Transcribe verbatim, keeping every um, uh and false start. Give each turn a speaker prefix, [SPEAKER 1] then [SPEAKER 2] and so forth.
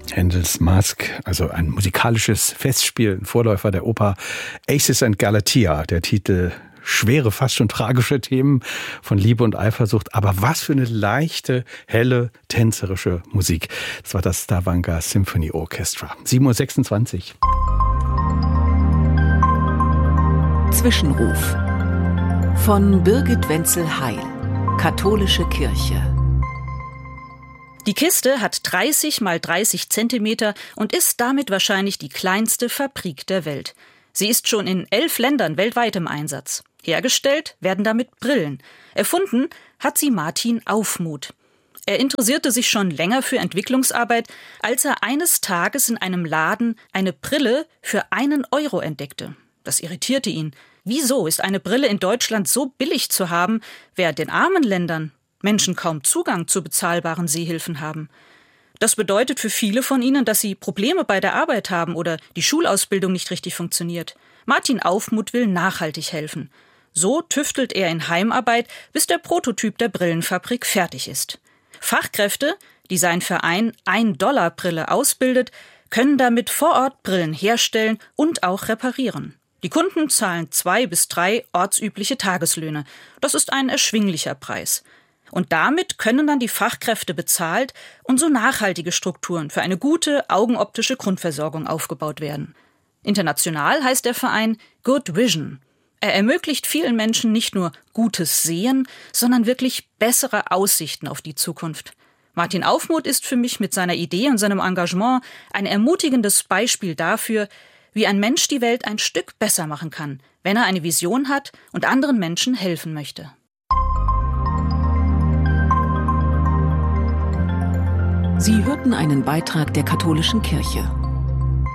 [SPEAKER 1] Händels Masque, also ein musikalisches Festspiel, ein Vorläufer der Oper Acis and Galatea. Der Titel: schwere, fast schon tragische Themen von Liebe und Eifersucht. Aber was für eine leichte, helle, tänzerische Musik. Das war das Stavanger Symphony Orchestra. sieben Uhr sechsundzwanzig.
[SPEAKER 2] Zwischenruf von Birgit Wenzel-Heil, Katholische Kirche.
[SPEAKER 3] Die Kiste hat dreißig mal dreißig Zentimeter und ist damit wahrscheinlich die kleinste Fabrik der Welt. Sie ist schon in elf Ländern weltweit im Einsatz. Hergestellt werden damit Brillen. Erfunden hat sie Martin Aufmuth. Er interessierte sich schon länger für Entwicklungsarbeit, als er eines Tages in einem Laden eine Brille für einen Euro entdeckte. Das irritierte ihn. Wieso ist eine Brille in Deutschland so billig zu haben, während in armen Ländern Menschen kaum Zugang zu bezahlbaren Sehhilfen haben? Das bedeutet für viele von ihnen, dass sie Probleme bei der Arbeit haben oder die Schulausbildung nicht richtig funktioniert. Martin Aufmuth will nachhaltig helfen. So tüftelt er in Heimarbeit, bis der Prototyp der Brillenfabrik fertig ist. Fachkräfte, die sein Verein ein-Dollar-Brille ausbildet, können damit vor Ort Brillen herstellen und auch reparieren. Die Kunden zahlen zwei bis drei ortsübliche Tageslöhne. Das ist ein erschwinglicher Preis. Und damit können dann die Fachkräfte bezahlt und so nachhaltige Strukturen für eine gute augenoptische Grundversorgung aufgebaut werden. International heißt der Verein Good Vision. Er ermöglicht vielen Menschen nicht nur gutes Sehen, sondern wirklich bessere Aussichten auf die Zukunft. Martin Aufmuth ist für mich mit seiner Idee und seinem Engagement ein ermutigendes Beispiel dafür, wie ein Mensch die Welt ein Stück besser machen kann, wenn er eine Vision hat und anderen Menschen helfen möchte.
[SPEAKER 2] Sie hörten einen Beitrag der Katholischen Kirche.